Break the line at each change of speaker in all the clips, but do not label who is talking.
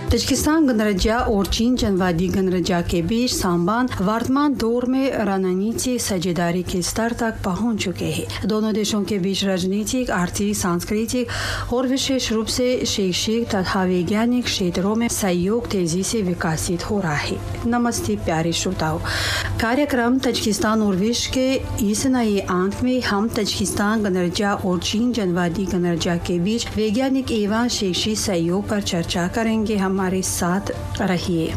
Tajikistan गणराज्य और चीन जनवादी गणराज्य के बीच संबंध वर्तमान दौर में रणनीतिक साझेदारी के स्तर तक पहुंच चुके हैं। दोनों देशों के बीच राजनीतिक, आर्थिक, सांस्कृतिक और विशेष रूप से शैक्षिक तथा वैज्ञानिक क्षेत्रों में सहयोग तेजी से विकसित हो रहा है। नमस्ते प्यारे श्रोताओं, कार्यक्रम तजिकिस्तान और विश्व के इस नए अंक में हम तजिकिस्तान गणराज्य और चीन जनवादी गणराज्य के बीच वैज्ञानिक एवं शैक्षिक सहयोग पर चर्चा करेंगे। हमारे साथ रहिए।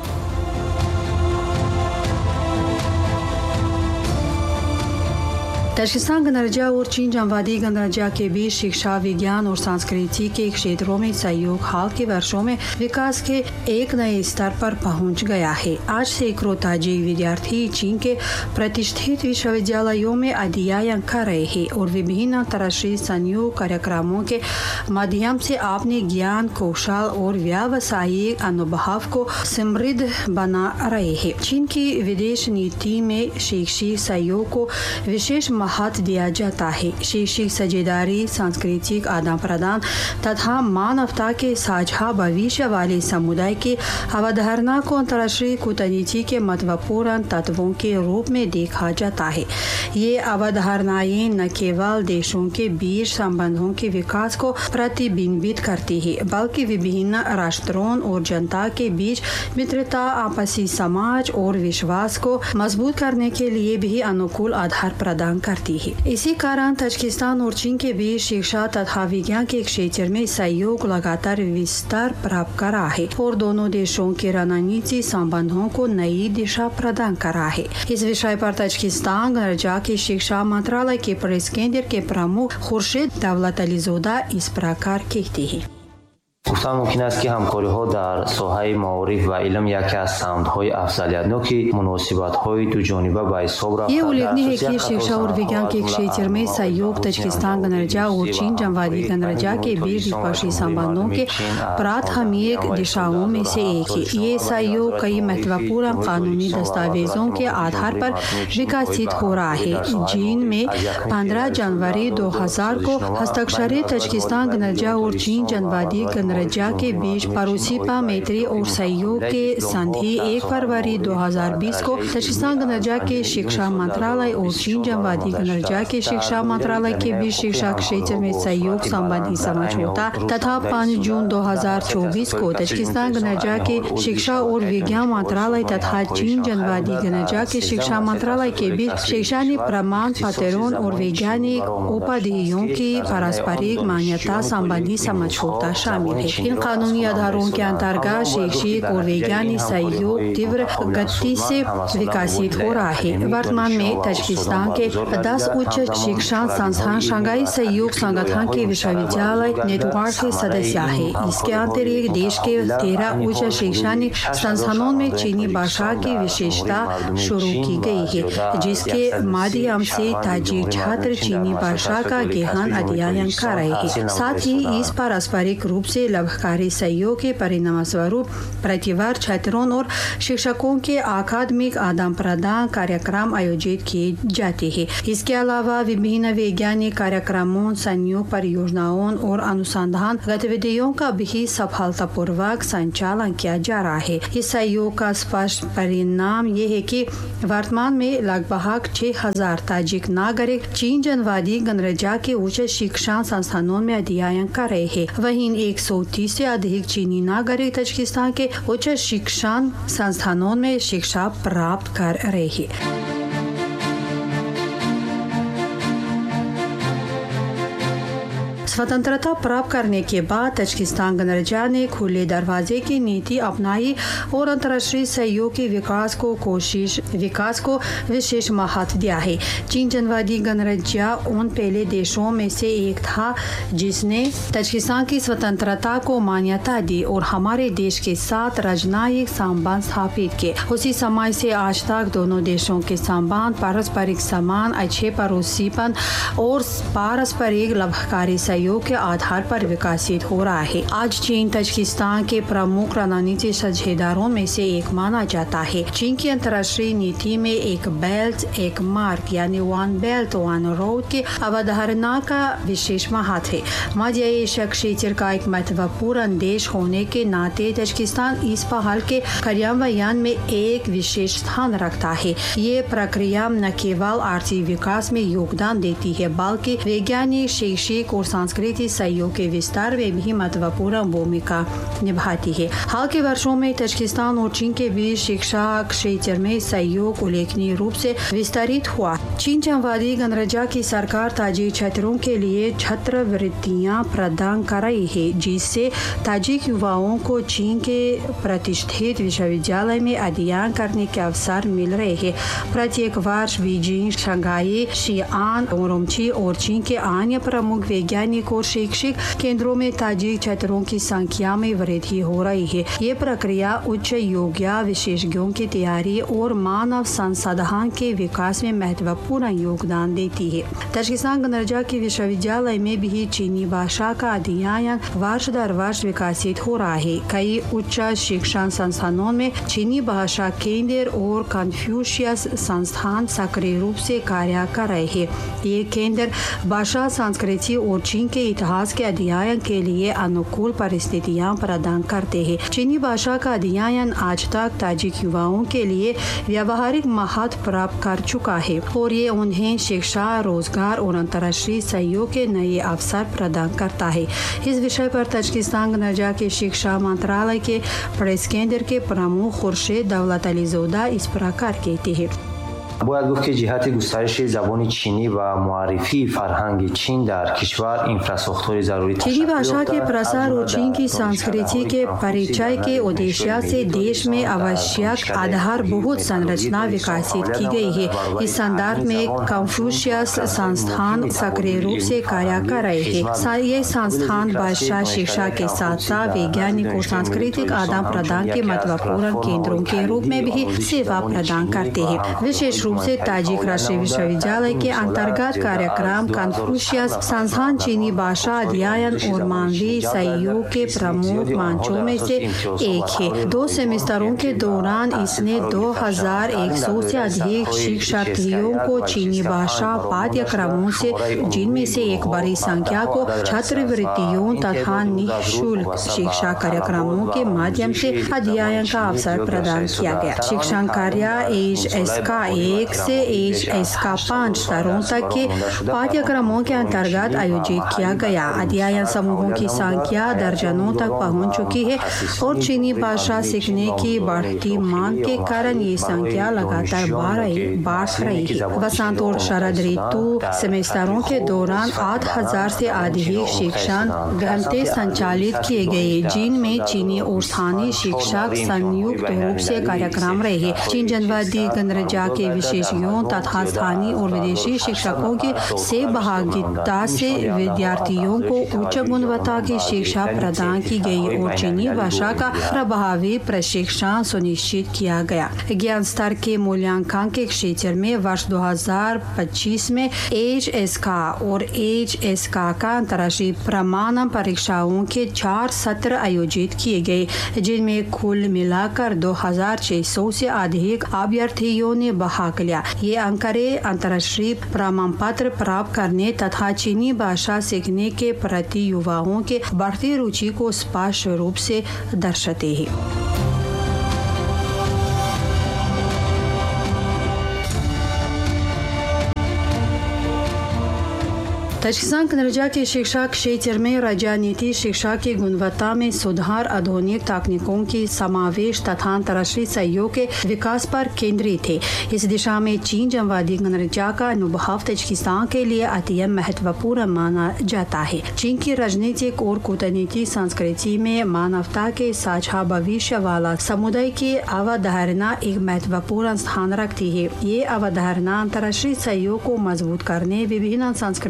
तजिकिस्तान गणराज्य और चीन जनवादी गणराज्य के बीच शिक्षा, विज्ञान और संस्कृति के क्षेत्रों में सहयोग हाल के वर्षों में विकास के एक नए स्तर पर पहुंच गया है। आज सैकड़ों ताजिक विद्यार्थी चीन के प्रतिष्ठित विश्वविद्यालयों में अध्ययन कर रहे हैं और विभिन्न अंतर्राष्ट्रीय संयोग कार्यक्रमों के माध्यम से अपने ज्ञान, कौशल और व्यावसायिक अनुभव को समृद्ध बना रहे हैं। चीन की विदेश नीति में शैक्षिक सहयोग को विशेष महत्व दिया जाता है। शैक्षिक साझेदारी, सांस्कृतिक आदान प्रदान तथा मानवता के साझा भविष्य वाले समुदाय की अवधारणा को अंतर्राष्ट्रीय कूटनीति के महत्वपूर्ण तत्वों के रूप में देखा जाता है। ये अवधारणाएं न केवल देशों के बीच संबंधों के विकास को प्रतिबिंबित करती है, बल्कि विभिन्न राष्ट्रों और जनता के बीच मित्रता, आपसी समाज और विश्वास को मजबूत करने के लिए भी अनुकूल आधार प्रदान करती है। इसी कारण तजिकिस्तान और चीन के बीच शिक्षा तथा विज्ञान के क्षेत्र में सहयोग लगातार विस्तार प्राप्त कर रहा है और दोनों देशों के रणनीतिक संबंधों को नई दिशा प्रदान कर रहा है। इस विषय पर तजिकिस्तान गणराज्य के शिक्षा मंत्रालय के प्रेस केंद्र के प्रमुख खुर्शीद दौलत अलीज़ोदा इस प्रकार कहते हैं।
گفتن ممکن است که همکاری‌ها در ساحه معارف و علم یکی از سمت‌های افضلیت‌ناک مناسبت‌های دو جانبه به حساب رفته.
ये उल्लेखनीय है कि शिक्षा और विज्ञान के क्षेत्र में सहयोग तजिकिस्तान गणराज्य और चीन जनवादी गणराज्य के बीच द्विपक्षीय संबंधों के प्राथमिक दिशाओं में से एक है। ये सहयोग कई महत्वपूर्ण कानूनी दस्तावेजों के आधार पर विकसित हो रहा है। चीन में 15 जनवरी 2000 को हस्ताक्षरित तजिकिस्तान गणराज्य और चीन जनवादी गणराज्य के बीच पड़ोसीपा, मैत्री और सहयोग के संधि 1 फरवरी 2020 को तजिकिस्तान गणराज्य के शिक्षा मंत्रालय और चीन जनवादी गणराज्य के शिक्षा मंत्रालय के बीच शिक्षा क्षेत्र में सहयोग संबंधी समझौता तथा 5 जून 2024 को तजिकिस्तान गणराज्य के शिक्षा और विज्ञान मंत्रालय तथा चीन जनवादी गणराज्य के शिक्षा मंत्रालय के बीच शैक्षणिक प्रमाण पत्रों और वैज्ञानिक उपाधियों की पारस्परिक मान्यता संबंधी समझौता शामिल है। इन कानूनी आधारों के अंतर्गत शैक्षिक और वैज्ञानिक सहयोग तीव्र गति से विकसित हो रहा है। वर्तमान में तजिकिस्तान के 10 उच्च शिक्षा संस्थान शंघाई सहयोग संगठन के विश्वविद्यालय नेटवर्क के सदस्य है। इसके अतिरिक्त देश के 13 उच्च शैक्षणिक संस्थानों में चीनी भाषा की विशेषता शुरू की गई है, जिसके माध्यम से ताजिक छात्र चीनी भाषा का गहन अध्ययन कर रहे हैं। साथ ही इस पारस्परिक रूप से लाभकारी सहयोग के परिणाम स्वरूप प्रतिवर्ष छात्रों और शिक्षकों के अकादमिक आदान प्रदान कार्यक्रम आयोजित किए जाते हैं। इसके अलावा विभिन्न वैज्ञानिक कार्यक्रमों, संयोग परियोजनाओं और अनुसंधान गतिविधियों का भी सफलतापूर्वक संचालन किया जा रहा है। इस सहयोग का स्पष्ट परिणाम ये है कि वर्तमान में लगभग 6000 ताजिक नागरिक चीन जनवादी गणराज्य के उच्च शिक्षा संस्थानों में अध्ययन कर रहे हैं। वहीं 130 से अधिक चीनी नागरिक तजिकिस्तान के उच्च शिक्षा संस्थानों में शिक्षा प्राप्त कर रहे हैं। स्वतंत्रता प्राप्त करने के बाद तजिकिस्तान गणराज्य ने खुले दरवाजे की नीति अपनाई और अंतर्राष्ट्रीय सहयोग के विकास को विशेष महत्व दिया है। चीन जनवादी गणराज्य उन पहले देशों में से एक था जिसने तजिकिस्तान की स्वतंत्रता को मान्यता दी और हमारे देश के साथ राजनयिक संबंध स्थापित किए। उसी समय से आज तक दोनों देशों के संबंध पारस्परिक सम्मान, अच्छे पड़ोसीपन और पारस्परिक लाभकारी सहयोग सहयोग के आधार पर विकसित हो रहा है। आज चीन ताजिकिस्तान के प्रमुख रणनीतिक साझेदारों में से एक माना जाता है। चीन की अंतर्राष्ट्रीय नीति में एक बेल्ट एक मार्क यानी वन बेल्ट वन रोड की अवधारणा का विशेष महत्व है। मध्य एशिया क्षेत्र का एक महत्वपूर्ण देश होने के नाते ताजिकिस्तान इस पहल के कार्यान्वयन में एक विशेष स्थान रखता है। ये प्रक्रिया न केवल आर्थिक विकास में योगदान देती है बल्कि वैज्ञानिक, शैक्षिक और सांस्कृतिक सहयोग के विस्तार में भी महत्वपूर्ण भूमिका निभाती है। हाल के वर्षों में ताजिकिस्तान और चीन के बीच शिक्षा क्षेत्र में सहयोग उल्लेखनीय रूप से विस्तारित हुआ। चीन चंवादी गणराज्य की सरकार ताजिक छात्रों के लिए छात्रवृत्तियां प्रदान कर रही है, जिससे ताजिक युवाओं को चीन के प्रतिष्ठित विश्वविद्यालय में अध्ययन करने के अवसर मिल रहे हैं। प्रत्येक वर्ष बीजिंग, शंघाई, शियान, उरुमची और चीन के अन्य प्रमुख वैज्ञानिक और शैक्षिक केंद्रों में ताजिक छात्रों की संख्या में वृद्धि हो रही है। ये प्रक्रिया उच्च योग्य विशेषज्ञों की तैयारी और मानव संसाधन के विकास में महत्वपूर्ण योगदान देती है। ताजिकिस्तान गणराज्य के विश्वविद्यालय में भी चीनी भाषा का अध्ययन वर्ष दर वर्ष विकसित हो रहा है। कई उच्च शिक्षण संस्थानों में चीनी भाषा केंद्र और कन्फ्यूशियस संस्थान सक्रिय रूप से कार्य कर रहे हैं। ये केंद्र भाषा, संस्कृति और चीन के इतिहास के अध्ययन के लिए अनुकूल परिस्थितियां प्रदान करते हैं। चीनी भाषा का अध्ययन आज तक ताजिक युवाओं के लिए व्यावहारिक महत्व प्राप्त कर चुका है और ये उन्हें शिक्षा, रोजगार और अंतर्राष्ट्रीय सहयोग के नए अवसर प्रदान करता है। इस विषय पर ताजिकिस्तान गणराज्य के शिक्षा मंत्रालय के प्रेस केंद्र के प्रमुख खुर्शीद दौलत अलीज़ोदा इस प्रकार कहते हैं।
باید گفت که جهت گسترش زبان چینی و معرفی فرهنگ چین در کشور इंफ्रास्ट्रक्चर ضروری
चीनी भाषा के प्रसार और चीन की संस्कृति के परिचय के उद्देश्य से देश में आवश्यक आधारभूत संरचना विकसित की गई है। इस संदर्भ में कन्फ्यूशियस संस्थान सक्रिय रूप से कार्य कर रहे हैं। ये संस्थान भाषा शिक्षा के साथ साथ वैज्ञानिक और सांस्कृतिक आदान प्रदान के महत्वपूर्ण केंद्रों के रूप में भी सेवा प्रदान करते हैं। विशेष रूप से ताजिक राष्ट्रीय विश्वविद्यालय के अंतर्गत कार्यक्रम कन्फ्यूशियस संस्थान चीनी भाषा अध्ययन और मानवीय सहयोग के प्रमुख मंचों में से एक है। 2 सेमेस्टरों के दौरान इसने 2100 से अधिक शिक्षार्थियों को चीनी भाषा पाठ्यक्रमों से, जिनमें से एक बड़ी संख्या को छात्रवृत्तियों तथा निःशुल्क शिक्षा कार्यक्रमों के माध्यम से अध्ययन का अवसर प्रदान किया गया। शिक्षण कार्य एच.एस. का 1 से एच.एस. का 5 स्तरों तक के पाठ्यक्रमों के अंतर्गत आयोजित किया गया। अध्ययन समूहों की संख्या दर्जनों तक पहुंच चुकी है और चीनी भाषा सीखने की बढ़ती मांग के कारण ये संख्या लगातार बढ़ रही है। वसंत और शरद ऋतु सेमेस्टरों के दौरान 8000 से अधिक शिक्षण घंटे संचालित किए गए, जिनमें चीनी और स्थानीय शिक्षक संयुक्त रूप से कार्यक्रम रहे। चीन जनवादी गणराज्य के विशेषज्ञों तथा स्थानीय और विदेशी शिक्षकों की सहभागिता से विद्यार्थियों को उच्च गुणवत्ता की शिक्षा प्रदान की गई और चीनी भाषा का प्रभावी प्रशिक्षण सुनिश्चित किया गया। ज्ञान स्तर के मूल्यांकन के क्षेत्र में वर्ष 2025 में एच.एस. का और एच.एस. का अंतर्राष्ट्रीय प्रमाणन परीक्षाओं के 4 सत्र आयोजित किए गए, जिनमें कुल मिलाकर 2600 से अधिक अभ्यर्थियों ने भाग लिया। ये आंकड़े अंतर्राष्ट्रीय प्रमाण पत्र प्राप्त करने तथा चीनी भाषा सीखने के प्रति युवाओं के बढ़ती रुचि को स्पष्ट रूप से दर्शाते हैं। ताजिकिस्तान गणराज्य के शिक्षा क्षेत्र में राजनीति शिक्षा की गुणवत्ता में सुधार, आधुनिक तकनीकों की समावेश तथा अंतर्राष्ट्रीय सहयोग के विकास पर केंद्रित है। इस दिशा में चीन जनवादी गणराज्य का अनुभव ताजिकिस्तान के लिए अत्यंत महत्वपूर्ण माना जाता है। चीन की राजनीतिक और कूटनीतिक संस्कृति में मानवता के साझा भविष्य वाला समुदाय की अवधारणा एक महत्वपूर्ण स्थान रखती है। ये अवधारणा अंतर्राष्ट्रीय सहयोग को मजबूत करने, विभिन्न संस्कृतियों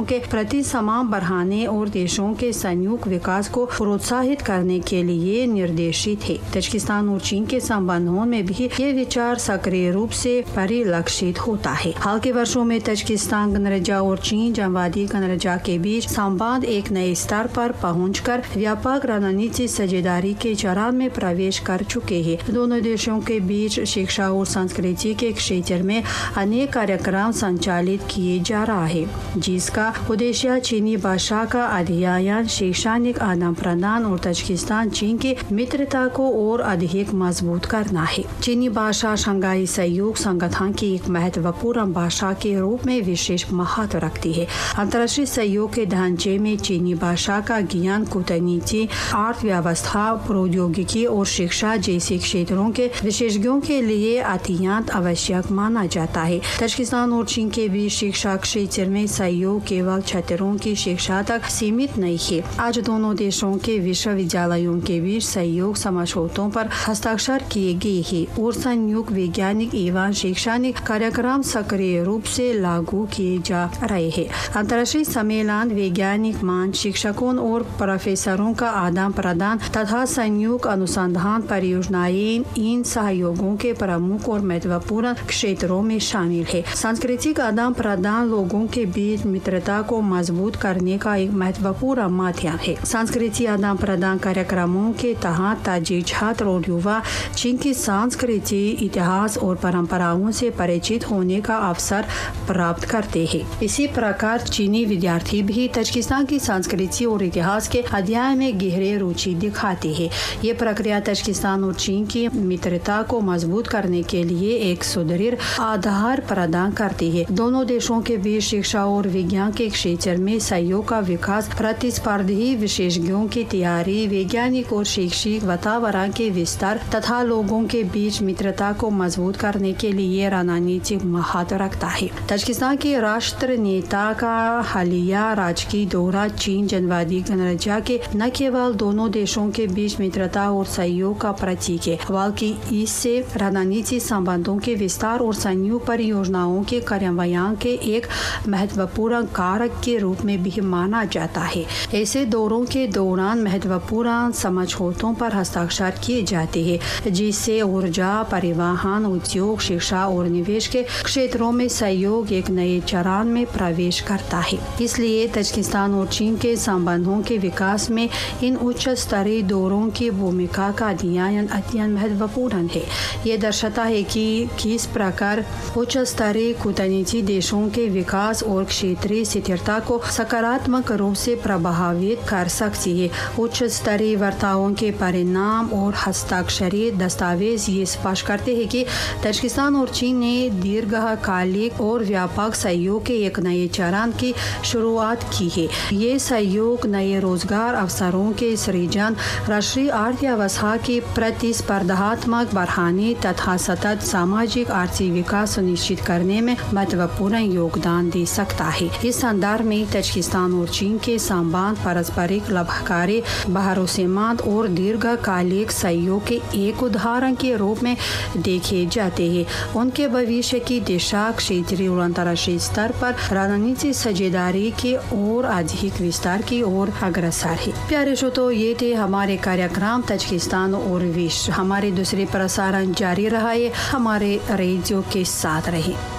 के प्रति सम्मान बढ़ाने और देशों के संयुक्त विकास को प्रोत्साहित करने के लिए निर्देशित है। तजाकिस्तान और चीन के संबंधों में भी ये विचार सक्रिय रूप से परिलक्षित होता है। हाल के वर्षों में तजाकिस्तान गणराज्य और चीन जमहूरियती गणराज्य के बीच संवाद एक नए स्तर पर पहुंचकर व्यापक रणनीतिक साझेदारी के चरण में प्रवेश कर चुके हैं। दोनों देशों के बीच शिक्षा और संस्कृति के क्षेत्र में अनेक कार्यक्रम संचालित किए जा रहा है, जिसका उद्देश्य चीनी भाषा का अध्ययन, शैक्षणिक आदान प्रदान और तजाकिस्तान चीन की मित्रता को और अधिक मजबूत करना है। चीनी भाषा शंघाई सहयोग संगठन की एक महत्वपूर्ण भाषा के रूप में विशेष महत्व रखती है। अंतर्राष्ट्रीय सहयोग के ढांचे में चीनी भाषा का ज्ञान कूटनीति, अर्थव्यवस्था, प्रौद्योगिकी और शिक्षा जैसे क्षेत्रों के विशेषज्ञों के लिए अत्यंत आवश्यक माना जाता है। तजाकिस्तान और चीन के बीच शिक्षा क्षेत्र में सहयोग केवल छात्रों की शिक्षा तक सीमित नहीं है। आज दोनों देशों के विश्वविद्यालयों के बीच सहयोग समझौतों पर हस्ताक्षर किए गए हैं और संयुक्त वैज्ञानिक एवं शैक्षणिक कार्यक्रम सक्रिय रूप से लागू किए जा रहे हैं। अंतर्राष्ट्रीय सम्मेलन, वैज्ञानिक मंच, शिक्षकों और प्रोफेसरों का आदान प्रदान तथा संयुक्त अनुसंधान परियोजनाएं इन सहयोगों के प्रमुख और महत्वपूर्ण क्षेत्रों में शामिल है। सांस्कृतिक आदान प्रदान लोगों के बीच मित्रता को मजबूत करने का एक महत्वपूर्ण माध्यम है। सांस्कृतिक आदान प्रदान कार्यक्रमों के तहत ताजिक छात्र और युवा चीन की संस्कृति, इतिहास और परंपराओं से परिचित होने का अवसर प्राप्त करते हैं। इसी प्रकार चीनी विद्यार्थी भी तजाकिस्तान की संस्कृति और इतिहास के अध्ययन में गहरी रुचि दिखाते हैं। ये प्रक्रिया तजाकिस्तान और चीन की मित्रता को मजबूत करने के लिए एक सुदृढ़ आधार प्रदान करती है। दोनों देशों के बीच शिक्षा और विज्ञान के क्षेत्र में सहयोग का विकास, प्रतिस्पर्धी विशेषज्ञों की तैयारी, वैज्ञानिक और शैक्षिक वातावरण के विस्तार तथा लोगों के बीच मित्रता को मजबूत करने के लिए रणनीतिक महत्व रखता है। तजाकिस्तान के राष्ट्र नेता का हालिया राजकीय दौरा चीन जमहूरियती गणराज्य के न केवल दोनों देशों के बीच मित्रता और सहयोग का प्रतीक है, बल्कि इससे रणनीतिक संबंधों के विस्तार और संयुक्त परियोजनाओं के कार्यान्वयन के एक महत्वपूर्ण कारक के रूप में भी माना जाता है। ऐसे दौरों के दौरान महत्वपूर्ण समझौतों पर हस्ताक्षर किए जाते हैं, जिससे ऊर्जा, परिवहन, उद्योग, शिक्षा और निवेश के क्षेत्रों में सहयोग एक नए चरण में प्रवेश करता है। इसलिए तजाकिस्तान और चीन के संबंधों के विकास में इन उच्च स्तरीय दौरों की भूमिका का अध्ययन अत्यंत महत्वपूर्ण है। ये दर्शाता है कि किस प्रकार उच्च स्तरीय कूटनीति देशों के विकास और क्षेत्रीय स्थिरता को सकारात्मक रूप से प्रभावित कर सकती है। उच्च स्तरीय वार्ताओं के परिणाम और हस्ताक्षरित दस्तावेज ये स्पष्ट करते हैं कि तजाकिस्तान और चीन ने दीर्घकालिक और व्यापक सहयोग के एक नए चरण की शुरुआत की है। ये सहयोग नए रोजगार अवसरों के सृजन, राष्ट्रीय अर्थव्यवस्था की प्रतिस्पर्धात्मक बढ़ाने तथा सतत सामाजिक आर्थिक विकास सुनिश्चित करने में महत्वपूर्ण योगदान दे सकता है। इस संदर्भ में तजाकिस्तान और चीन के संबंध पारस्परिक लाभकारी, भरोसेमंद और दीर्घकालिक सहयोग के एक उदाहरण के रूप में देखे जाते हैं। उनके भविष्य की दिशा क्षेत्रीय और अंतर्राष्ट्रीय स्तर पर रणनीतिक साझेदारी की ओर अधिक विस्तार की ओर अग्रसर है। प्यारे श्रोताओ, ये थे हमारे कार्यक्रम तजाकिस्तान और विश्व। हमारे दूसरे प्रसारण जारी रहा है। हमारे रेडियो के साथ रहे।